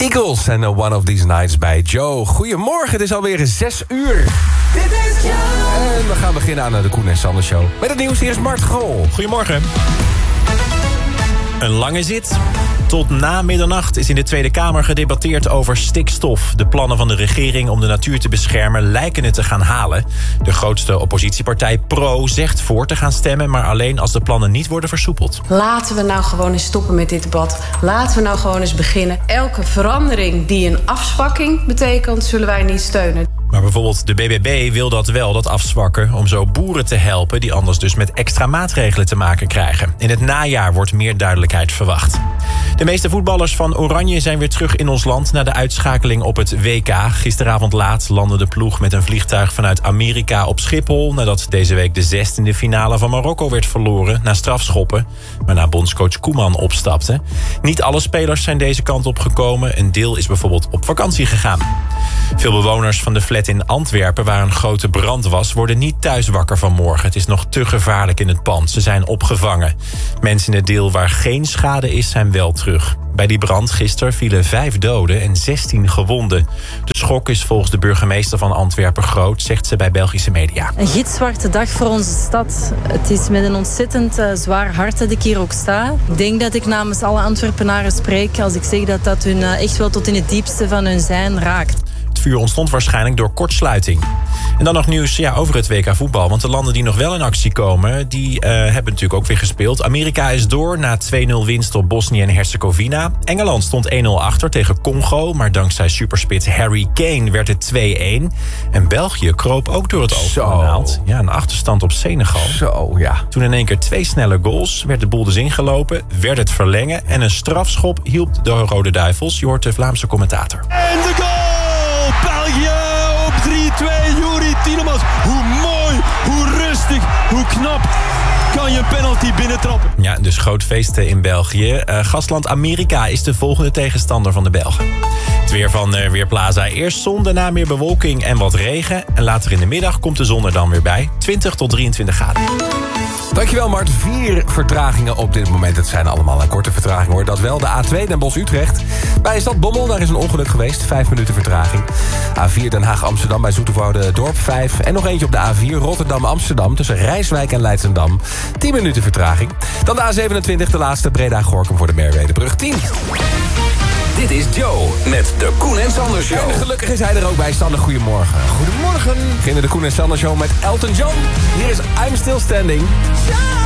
Eagles en One of These Nights bij Joe. Goedemorgen, het is alweer 6 uur. Dit is Joe. En we gaan beginnen aan de Koen en Sander Show. Met het nieuws, hier is Mart Grol. Goedemorgen. Een lange zit. Tot na middernacht is in de Tweede Kamer gedebatteerd over stikstof. De plannen van de regering om de natuur te beschermen lijken het te gaan halen. De grootste oppositiepartij PRO zegt voor te gaan stemmen, maar alleen als de plannen niet worden versoepeld. Laten we nou gewoon eens stoppen met dit debat. Laten we nou gewoon eens beginnen. Elke verandering die een afzwakking betekent, zullen wij niet steunen. Maar bijvoorbeeld de BBB wil dat wel, dat afzwakken, om zo boeren te helpen die anders dus met extra maatregelen te maken krijgen. In het najaar wordt meer duidelijkheid verwacht. De meeste voetballers van Oranje zijn weer terug in ons land na de uitschakeling op het WK. Gisteravond laat landde de ploeg met een vliegtuig vanuit Amerika op Schiphol, nadat deze week de 16e finale van Marokko werd verloren na strafschoppen, waarna bondscoach Koeman opstapte. Niet alle spelers zijn deze kant op gekomen. Een deel is bijvoorbeeld op vakantie gegaan. Veel bewoners van de flat in Antwerpen, waar een grote brand was, worden niet thuis wakker vanmorgen. Het is nog te gevaarlijk in het pand. Ze zijn opgevangen. Mensen in het deel waar geen schade is, zijn wel terug. Bij die brand gisteren vielen 5 doden en 16 gewonden. De schok is volgens de burgemeester van Antwerpen groot, zegt ze bij Belgische media. Een gitzwarte dag voor onze stad. Het is met een ontzettend zwaar hart dat ik hier ook sta. Ik denk dat ik namens alle Antwerpenaren spreek als ik zeg dat dat hun echt wel tot in het diepste van hun zijn raakt. Het vuur ontstond waarschijnlijk door kortsluiting. En dan nog nieuws over het WK voetbal. Want de landen die nog wel in actie komen, die hebben natuurlijk ook weer gespeeld. Amerika is door na 2-0 winst op Bosnië en Herzegovina. Engeland stond 1-0 achter tegen Congo. Maar dankzij superspits Harry Kane werd het 2-1. En België kroop ook door het open naald. Ja, een achterstand op Senegal. Zo, ja. Toen in één keer 2 snelle goals, werd de boel dus ingelopen, werd het verlengen. En een strafschop hielp de Rode Duivels. Je hoort de Vlaamse commentator. En de goal! België op 3-2, Youri Tielemans. Hoe mooi, hoe rustig, hoe knap kan je een penalty binnentrappen. Ja, dus groot feest in België. Gastland Amerika is de volgende tegenstander van de Belgen. Het weer van Weerplaza. Eerst zon, daarna meer bewolking en wat regen. En later in de middag komt de zon er dan weer bij. 20 tot 23 graden. Dankjewel Mart. 4 vertragingen op dit moment. Het zijn allemaal een korte vertraging hoor. Dat wel, de A2 Den Bosch-Utrecht. Bij stad Bommel, daar is een ongeluk geweest. 5 minuten vertraging. A4 Den Haag-Amsterdam bij Zoeterwoude-Dorp 5. En nog eentje op de A4 Rotterdam-Amsterdam tussen Rijswijk en Leidschendam. 10 minuten vertraging. Dan de A27, de laatste Breda-Gorkum voor de Merwedebrug 10. Dit is Joe met de Koen en Sander Show. En gelukkig is hij er ook bij. Sander, goedemorgen. Goedemorgen. We beginnen de Koen en Sander Show met Elton John. Hier is I'm Still Standing.